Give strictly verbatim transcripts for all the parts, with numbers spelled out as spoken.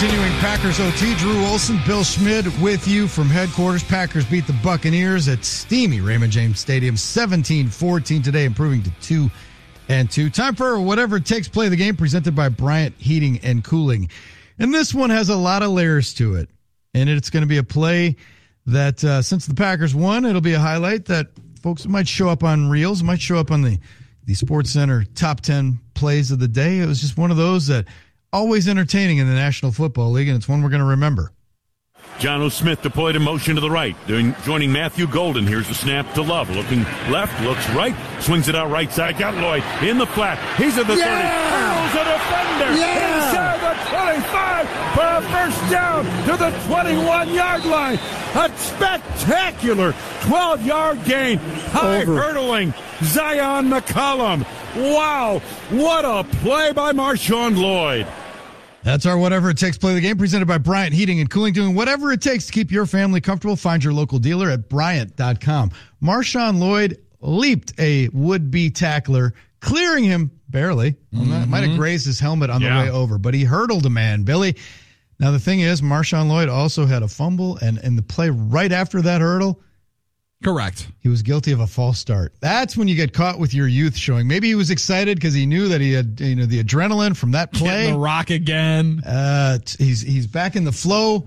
Continuing Packers O T, Drew Olson, Bill Schmid with you from headquarters. Packers beat the Buccaneers at steamy Raymond James Stadium, seventeen fourteen today, improving to two and two. Time for whatever it takes, play the game, presented by Bryant Heating and Cooling. And this one has a lot of layers to it. And it's going to be a play that, uh, since the Packers won, it'll be a highlight that folks might show up on Reels, might show up on the, the Sports Center top ten plays of the day. It was just one of those that always entertaining in the National Football League, and it's one we're going to remember. John O. Smith deployed in motion to the right, doing, joining Matthew Golden. Here's the snap to Love. Looking left, looks right, swings it out right side. Got Lloyd in the flat. He's at the yeah! thirty. Hurls a defender. Yeah! Inside the twenty-five for a first down to the twenty-one-yard line. A spectacular twelve-yard gain. High Over. hurdling Zion McCollum. Wow, what a play by Marshawn Lloyd. That's our Whatever It Takes play the game, presented by Bryant Heating and Cooling, doing whatever it takes to keep your family comfortable. Find your local dealer at Bryant dot com. Marshawn Lloyd leaped a would-be tackler, clearing him barely. Mm-hmm. Well, might have grazed his helmet on yeah. the way over, but he hurdled a man, Billy. Now, the thing is, Marshawn Lloyd also had a fumble, and in the play right after that hurdle, correct, he was guilty of a false start. That's when you get caught with your youth showing. Maybe he was excited because he knew that he had, you know, the adrenaline from that play. Getting the rock again. Uh, he's he's back in the flow,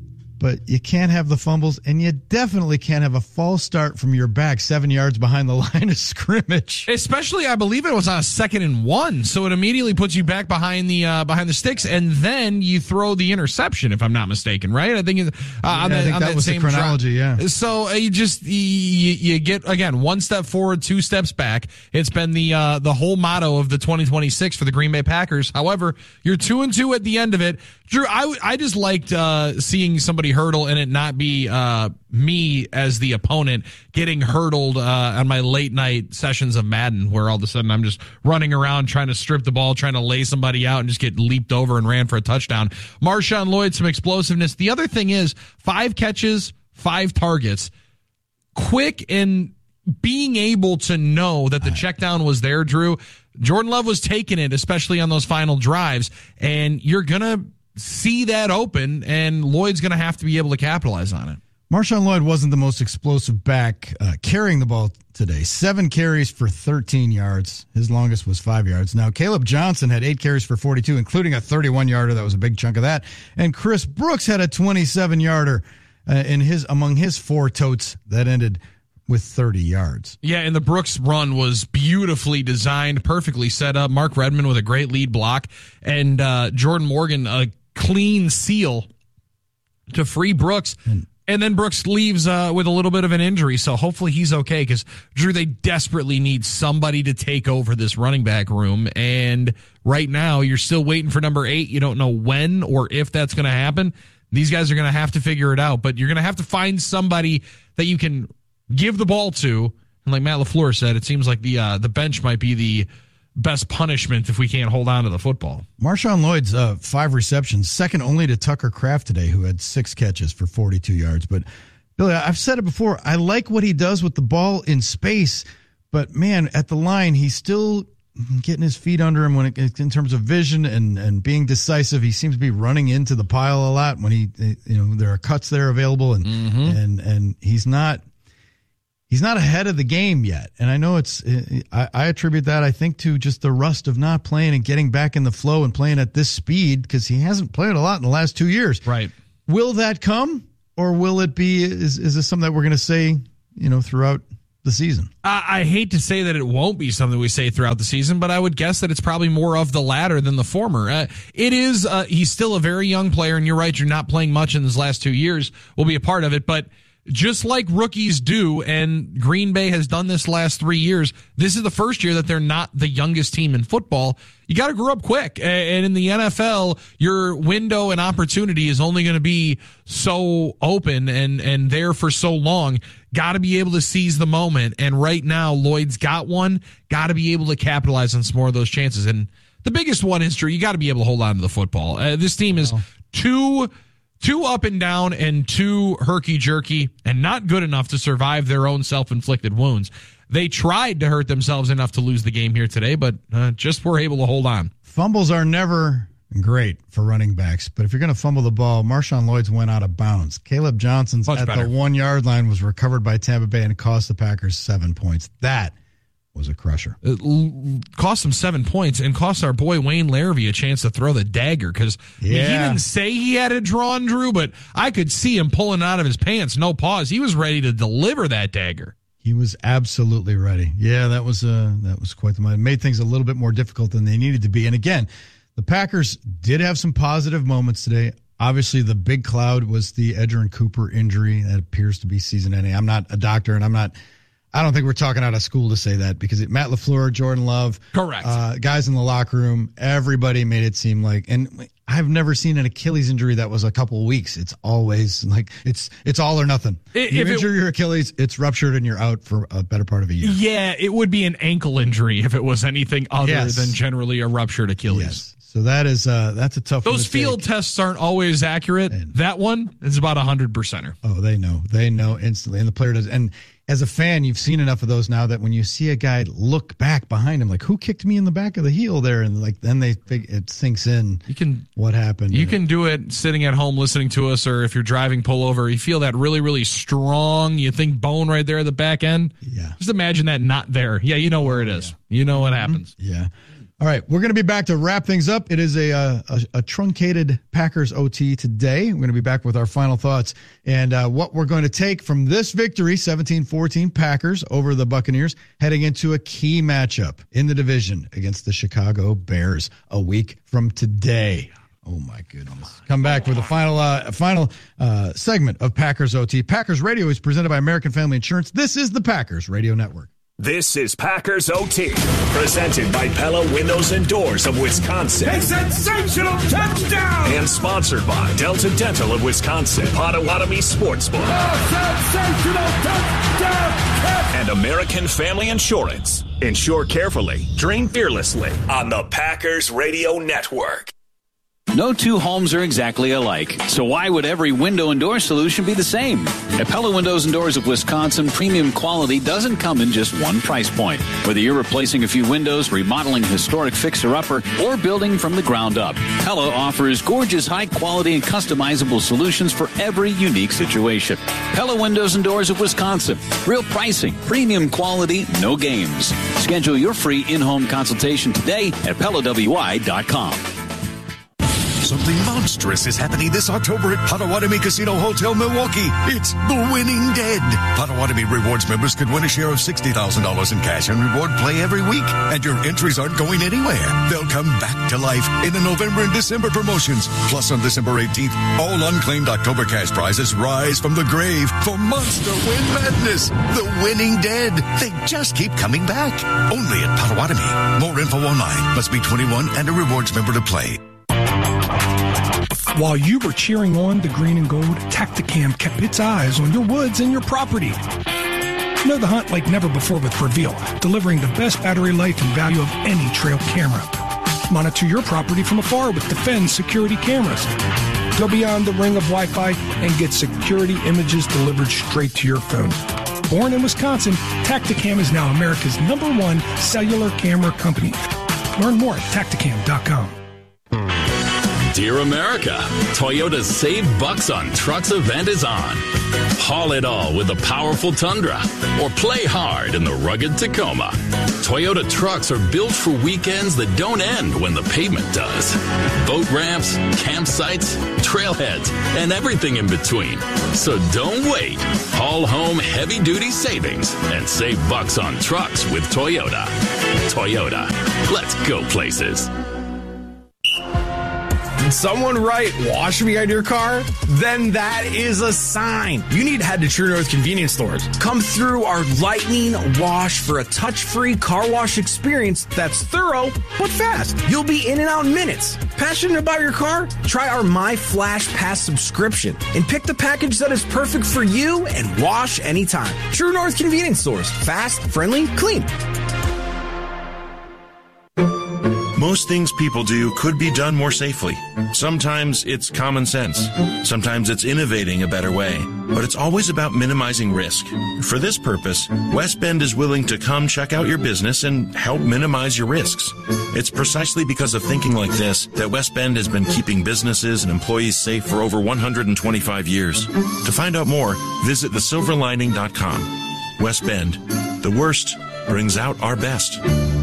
but you can't have the fumbles, and you definitely can't have a false start from your back seven yards behind the line of scrimmage. Especially, I believe it was on a second and one, so it immediately puts you back behind the uh, behind the sticks, and then you throw the interception, if I'm not mistaken, right? I think, uh, yeah, on I the, think on that that was same the chronology. drop. Yeah. So uh, you just you, you get again one step forward, two steps back. It's been the uh, the whole motto of the twenty twenty-six for the Green Bay Packers. However, you're two and two at the end of it. Drew, I, I just liked uh, seeing somebody hurdle and it not be uh, me as the opponent getting hurdled uh, on my late night sessions of Madden, where all of a sudden I'm just running around trying to strip the ball, trying to lay somebody out and just get leaped over and ran for a touchdown. Marshawn Lloyd, some explosiveness. The other thing is five catches, five targets, quick, and being able to know that the check down was there, Drew. Jordan Love was taking it, especially on those final drives, and you're going to see that open, and Lloyd's going to have to be able to capitalize on it. Marshawn Lloyd wasn't the most explosive back uh, carrying the ball today. Seven carries for thirteen yards. His longest was five yards. Now, Caleb Johnson had eight carries for forty-two, including a thirty-one-yarder. That was a big chunk of that. And Chris Brooks had a twenty-seven-yarder uh, in his among his four totes that ended with thirty yards. Yeah, and the Brooks run was beautifully designed, perfectly set up. Mark Redmond with a great lead block, and uh, Jordan Morgan a clean seal to free Brooks. And, and then Brooks leaves uh, with a little bit of an injury, so hopefully he's okay, because, Drew, they desperately need somebody to take over this running back room, and right now you're still waiting for number eight. You don't know when or if that's going to happen. These guys are going to have to figure it out, but you're going to have to find somebody that you can give the ball to, and like Matt LaFleur said, it seems like the uh, the bench might be the best punishment if we can't hold on to the football. Marshawn Lloyd's uh, five receptions, second only to Tucker Kraft today, who had six catches for forty-two yards. But, Billy, I've said it before, I like what he does with the ball in space, but, man, at the line, he's still getting his feet under him when it, in terms of vision and, and being decisive. He seems to be running into the pile a lot when he, you know, there are cuts there available, and mm-hmm. and and he's not he's not ahead of the game yet. And I know it's I, I attribute that, I think, to just the rust of not playing and getting back in the flow and playing at this speed, because he hasn't played a lot in the last two years. Right. Will that come, or will it be? Is is this something that we're going to say, you know, throughout the season? I, I hate to say that it won't be something we say throughout the season, but I would guess that it's probably more of the latter than the former. Uh, it is, uh, he's still a very young player, and you're right, you're not playing much in his last two years, will be a part of it, but just like rookies do, and Green Bay has done this last three years, this is the first year that they're not the youngest team in football. You got to grow up quick. And in the N F L, your window and opportunity is only going to be so open and, and there for so long. Got to be able to seize the moment. And right now, Lloyd's got one. Got to be able to capitalize on some more of those chances. And the biggest one is, Drew, you got to be able to hold on to the football. Uh, this team is too... Too up and down and too herky-jerky and not good enough to survive their own self-inflicted wounds. They tried to hurt themselves enough to lose the game here today, but uh, just were able to hold on. Fumbles are never great for running backs. But if you're going to fumble the ball, Marshawn Lloyd's went out of bounds. Caleb Johnson's Much at better. the one-yard line was recovered by Tampa Bay and cost the Packers seven points. That was a crusher. It l- cost him seven points and cost our boy Wayne Larrabee a chance to throw the dagger because Yeah. he didn't say he had it drawn, Drew, but I could see him pulling it out of his pants, no pause. He was ready to deliver that dagger. He was absolutely ready. Yeah, that was uh, that was quite the moment. It made things a little bit more difficult than they needed to be. And again, the Packers did have some positive moments today. Obviously, the big cloud was the Edgerrin Cooper injury that appears to be season-ending. I'm not a doctor, and I'm not. I don't think we're talking out of school to say that because it, Matt LaFleur, Jordan Love, Correct. Uh, guys in the locker room, everybody made it seem like, and I've never seen an Achilles injury that was a couple weeks. It's always like it's it's all or nothing. If you it- injure your Achilles, it's ruptured and you're out for a better part of a year. Yeah, it would be an ankle injury if it was anything other Yes. than generally a ruptured Achilles. Yes. So that is uh, that's a tough one Those to field take. tests aren't always accurate. And- that one is about a hundred percenter. Oh, they know. They know instantly. And the player does. And as a fan, you've seen enough of those now that when you see a guy look back behind him, like, who kicked me in the back of the heel there? And like then they think it sinks in You can what happened. You can do it sitting at home listening to us, or if you're driving, pull over. You feel that really, really strong, you think bone right there at the back end. Yeah. Just imagine that not there. Yeah, you know where it is. You know what happens. Yeah. All right, we're going to be back to wrap things up. It is a, uh, a a truncated Packers O T today. We're going to be back with our final thoughts and uh, what we're going to take from this victory, seventeen fourteen Packers over the Buccaneers, heading into a key matchup in the division against the Chicago Bears a week from today. Oh, my goodness. Come back with a final uh, final uh, segment of Packers O T. Packers Radio is presented by American Family Insurance. This is the Packers Radio Network. This is Packers O T, presented by Pella Windows and Doors of Wisconsin. A sensational touchdown! And sponsored by Delta Dental of Wisconsin, Potawatomi Sportsbook, A sensational touchdown catch! and American Family Insurance. Insure carefully, dream fearlessly on the Packers Radio Network. No two homes are exactly alike, so why would every window and door solution be the same? At Pella Windows and Doors of Wisconsin, premium quality doesn't come in just one price point. Whether you're replacing a few windows, remodeling a historic fixer-upper, or building from the ground up, Pella offers gorgeous, high-quality, and customizable solutions for every unique situation. Pella Windows and Doors of Wisconsin. Real pricing, premium quality, no games. Schedule your free in-home consultation today at Pella W I dot com. Something monstrous is happening this October at Potawatomi Casino Hotel Milwaukee. It's The Winning Dead. Potawatomi Rewards members could win a share of sixty thousand dollars in cash and reward play every week. And your entries aren't going anywhere. They'll come back to life in the November and December promotions. Plus, on December eighteenth, all unclaimed October cash prizes rise from the grave for Monster Win Madness. The Winning Dead. They just keep coming back. Only at Potawatomi. More info online. Must be twenty-one and a rewards member to play. While you were cheering on the green and gold, Tacticam kept its eyes on your woods and your property. Know the hunt like never before with Reveal, delivering the best battery life and value of any trail camera. Monitor your property from afar with Defend security cameras. Go beyond the ring of Wi-Fi and get security images delivered straight to your phone. Born in Wisconsin, Tacticam is now America's number one cellular camera company. Learn more at Tacticam dot com. Dear America, Toyota's Save Bucks on Trucks event is on. Haul it all with the powerful Tundra or play hard in the rugged Tacoma. Toyota trucks are built for weekends that don't end when the pavement does. Boat ramps, campsites, trailheads, and everything in between. So don't wait. Haul home heavy-duty savings and save bucks on trucks with Toyota. Toyota, let's go places. Did someone write "wash me" on your car? Then that is a sign. You need to head to True North Convenience Stores. Come through our Lightning Wash for a touch-free car wash experience that's thorough but fast. You'll be in and out in minutes. Passionate about your car? Try our My Flash Pass subscription and pick the package that is perfect for you and wash anytime. True North Convenience Stores. Fast, friendly, clean. Most things people do could be done more safely. Sometimes it's common sense. Sometimes it's innovating a better way. But it's always about minimizing risk. For this purpose, West Bend is willing to come check out your business and help minimize your risks. It's precisely because of thinking like this that West Bend has been keeping businesses and employees safe for over one hundred twenty-five years. To find out more, visit the silver lining dot com. West Bend, the worst brings out our best.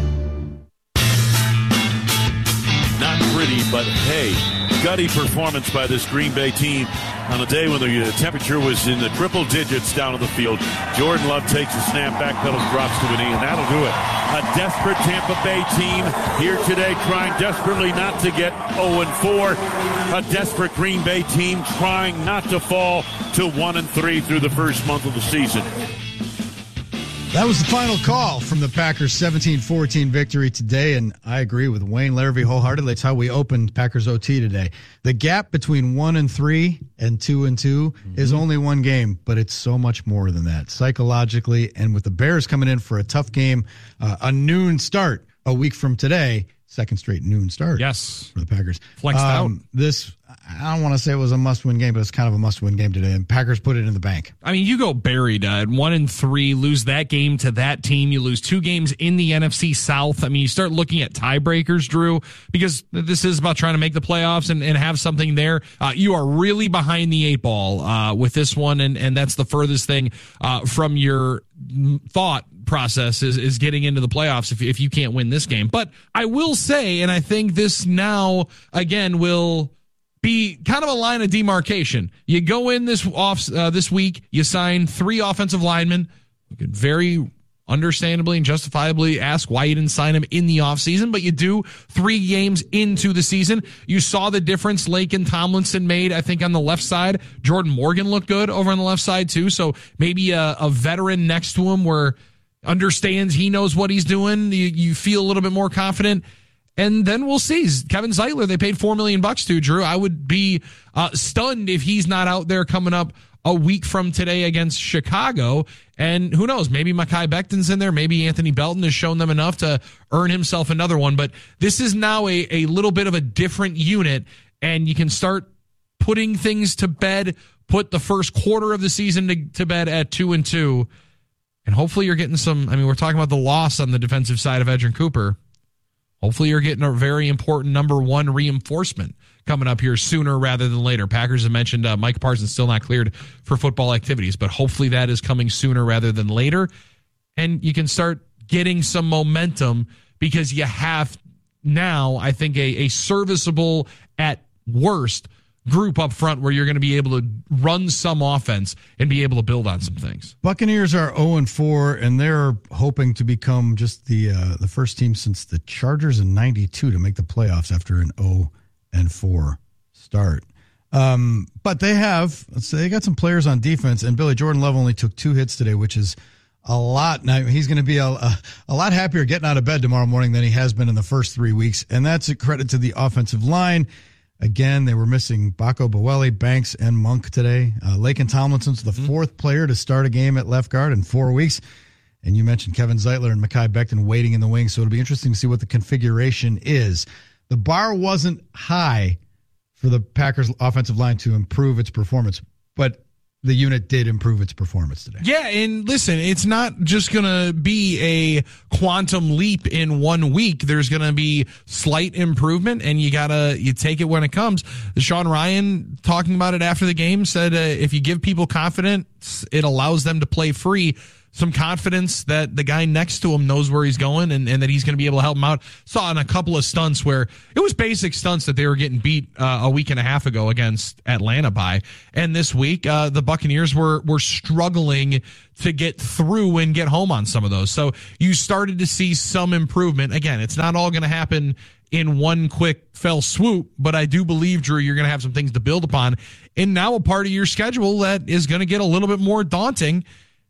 Not pretty, but hey, gutty performance by this Green Bay team on a day when the temperature was in the triple digits down on the field. Jordan Love takes a snap, backpedals, drops to a knee, and that'll do it. A desperate Tampa Bay team here today trying desperately not to get oh and four. A desperate Green Bay team trying not to fall to one and three through the first month of the season. That was the final call from the Packers' seventeen fourteen victory today, and I agree with Wayne Larrivee wholeheartedly. That's how we opened Packers O T today. The gap between one and three and two and two mm-hmm. is only one game, but it's so much more than that psychologically. And with the Bears coming in for a tough game, uh, a noon start a week from today, second straight noon start. Yes, for the Packers. Flexed um, out. This. I don't want to say it was a must-win game, but it's kind of a must-win game today, and Packers put it in the bank. I mean, you go buried at one and three, lose that game to that team. You lose two games in the N F C South. I mean, you start looking at tiebreakers, Drew, because this is about trying to make the playoffs and, and have something there. Uh, you are really behind the eight ball uh, with this one, and, and that's the furthest thing uh, from your thought process is, is getting into the playoffs if, if you can't win this game. But I will say, and I think this now, again, will be kind of a line of demarcation. You go in this off uh, this week, you sign three offensive linemen. You could very understandably and justifiably ask why you didn't sign him in the offseason, but you do three games into the season. You saw the difference Laken Tomlinson made, I think, on the left side. Jordan Morgan looked good over on the left side, too. So maybe a, a veteran next to him where understands he knows what he's doing. You, you feel a little bit more confident. And then we'll see. Kevin Zeitler, they paid four million bucks to, Drew. I would be uh, stunned if he's not out there coming up a week from today against Chicago. And who knows, maybe Mekhi Becton's in there. Maybe Anthony Belton has shown them enough to earn himself another one. But this is now a, a little bit of a different unit, and you can start putting things to bed, put the first quarter of the season to, to bed at two and two. And hopefully you're getting some, I mean, we're talking about the loss on the defensive side of Edgerrin Cooper. Hopefully you're getting a very important number one reinforcement coming up here sooner rather than later. Packers have mentioned uh, Mike Parsons still not cleared for football activities, but hopefully that is coming sooner rather than later. And you can start getting some momentum because you have now, I think, a, a serviceable at worst group up front where you're going to be able to run some offense and be able to build on some things. Buccaneers are oh and four, and they're hoping to become just the uh, the first team since the Chargers in ninety-two to make the playoffs after an oh and four start. Um, but they have, let's say, they got some players on defense, and Billy Jordan Love only took two hits today, which is a lot. Now, he's going to be a, a, a lot happier getting out of bed tomorrow morning than he has been in the first three weeks, and that's a credit to the offensive line. Again, they were missing Baco Boweli, Banks, and Monk today. Uh, Laken Tomlinson's the mm-hmm. fourth player to start a game at left guard in four weeks. And you mentioned Kevin Zeitler and Mekhi Becton waiting in the wings, so it'll be interesting to see what the configuration is. The bar wasn't high for the Packers offensive line to improve its performance, but the unit did improve its performance today. Yeah, and listen, it's not just going to be a quantum leap in one week. There's going to be slight improvement, and you got to you take it when it comes. Sean Ryan, talking about it after the game, said uh, if you give people confidence, it allows them to play free. Some confidence that the guy next to him knows where he's going and, and that he's going to be able to help him out. Saw in a couple of stunts where it was basic stunts that they were getting beat uh, a week and a half ago against Atlanta by. And this week, uh, the Buccaneers were, were struggling to get through and get home on some of those. So you started to see some improvement. Again, it's not all going to happen in one quick fell swoop, but I do believe, Drew, you're going to have some things to build upon. And now a part of your schedule that is going to get a little bit more daunting.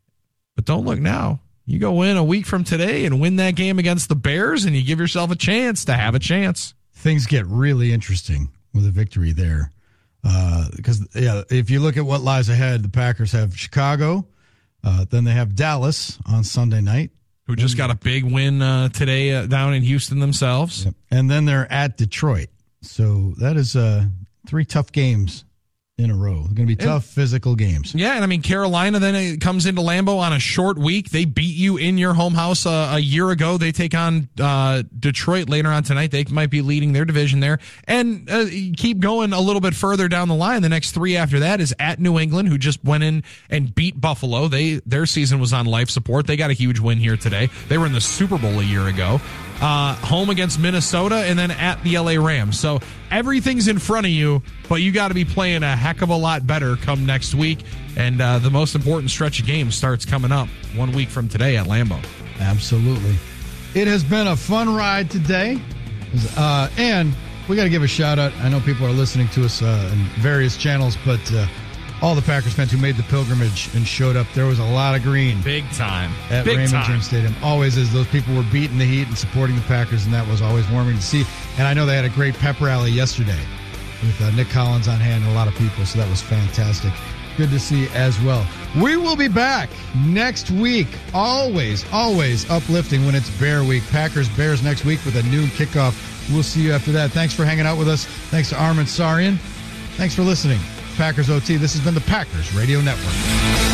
But don't look now. You go in a week from today and win that game against the Bears, and you give yourself a chance to have a chance. Things get really interesting with a victory there. Uh, because, yeah, if you look at what lies ahead, the Packers have Chicago. Uh, then they have Dallas on Sunday night, who just got a big win uh, today uh, down in Houston themselves. Yep. And then they're at Detroit. So that is uh, three tough games in a row. They're going to be tough and, physical games. Yeah, and I mean, Carolina then it comes into Lambeau on a short week. They beat you in your home house uh, a year ago. They take on uh, Detroit later on tonight. They might be leading their division there. And uh, keep going a little bit further down the line. The next three after that is at New England, who just went in and beat Buffalo. They Their season was on life support. They got a huge win here today. They were in the Super Bowl a year ago. Uh, home against Minnesota, and then at the L A Rams. So everything's in front of you, but you got to be playing a heck of a lot better come next week. And uh, the most important stretch of games starts coming up one week from today at Lambeau. Absolutely. It has been a fun ride today. Uh, and we got to give a shout out. I know people are listening to us uh, in various channels, but uh, all the Packers fans who made the pilgrimage and showed up, there was a lot of green. Big time. At Big Raymond time. James Stadium. Always is. Those people were beating the heat and supporting the Packers, and that was always warming to see. And I know they had a great pep rally yesterday with uh, Nick Collins on hand and a lot of people, so that was fantastic. Good to see as well. We will be back next week. Always, always uplifting when it's Bear Week. Packers Bears next week with a noon kickoff. We'll see you after that. Thanks for hanging out with us. Thanks to Armin Sarian. Thanks for listening. Packers O T. This has been the Packers Radio Network.